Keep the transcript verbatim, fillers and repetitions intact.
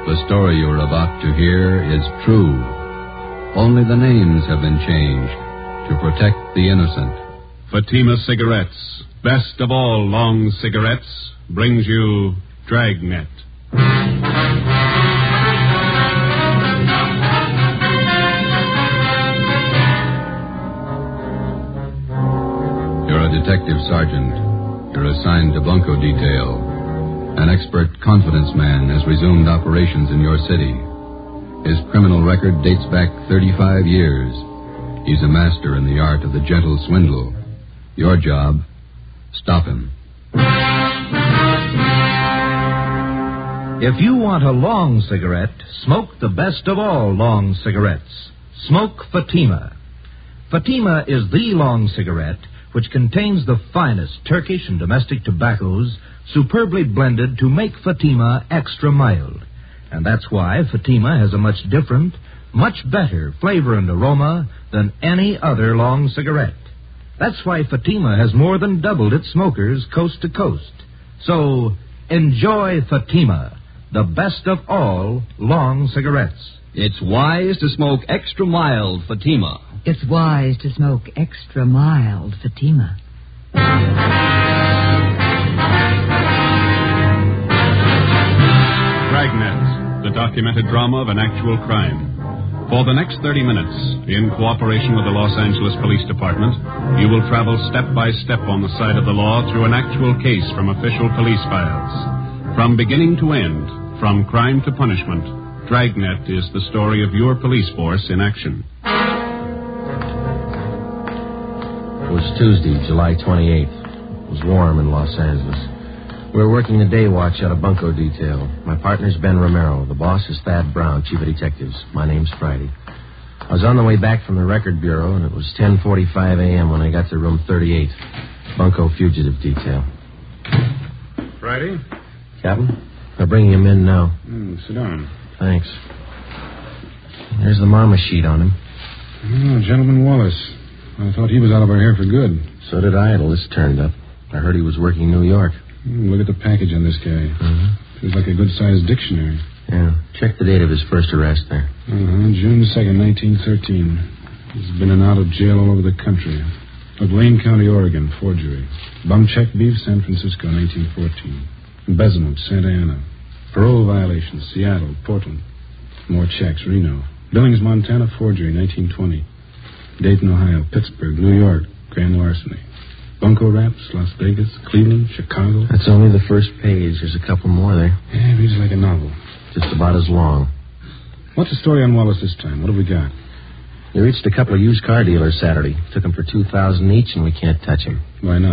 The story you're about to hear is true. Only the names have been changed to protect the innocent. Fatima Cigarettes, best of all long cigarettes, brings you Dragnet. You're a detective sergeant. You're assigned to bunco detail. An expert confidence man has resumed operations in your city. His criminal record dates back thirty-five years. He's a master in the art of the gentle swindle. Your job, stop him. If you want a long cigarette, smoke the best of all long cigarettes. Smoke Fatima. Fatima is the long cigarette which contains the finest Turkish and domestic tobaccos superbly blended to make Fatima extra mild. And that's why Fatima has a much different, much better flavor and aroma than any other long cigarette. That's why Fatima has more than doubled its smokers coast to coast. So, enjoy Fatima, the best of all long cigarettes. It's wise to smoke extra mild Fatima. It's wise to smoke extra mild Fatima. Dragnet, the documented drama of an actual crime. For the next thirty minutes, in cooperation with the Los Angeles Police Department, you will travel step by step on the side of the law through an actual case from official police files. From beginning to end, from crime to punishment, Dragnet is the story of your police force in action. It was Tuesday, July twenty-eighth. It was warm in Los Angeles. We were working the day watch out of bunco detail. My partner's Ben Romero. The boss is Thad Brown, chief of detectives. My name's Friday. I was on the way back from the record bureau, and it was ten forty-five a.m. when I got to room thirty-eight, bunco fugitive detail. Friday? Captain, they're bringing him in now. Mm, sit down. Thanks. There's the mama sheet on him. Oh, Gentleman Wallace. I thought he was out of our hair for good. So did I till this turned up. I heard he was working New York. Mm, look at the package on this guy. Mm-hmm. Feels like a good-sized dictionary. Yeah. Check the date of his first arrest there. Uh-huh. June second, nineteen thirteen. He's been in and out of jail all over the country. Of Wayne County, Oregon, forgery. Bum check beef, San Francisco, nineteen fourteen. Embezzlement, Santa Ana. Parole violation, Seattle, Portland. More checks, Reno. Billings, Montana, forgery, nineteen twenty. Dayton, Ohio, Pittsburgh, New York, grand larceny. Bunco Raps, Las Vegas, Cleveland, Chicago. That's only the first page. There's a couple more there. Yeah, reads like a novel. Just about as long. What's the story on Wallace this time? What have we got? We reached a couple of used car dealers Saturday. Took them for two thousand dollars each, and we can't touch him. Why not?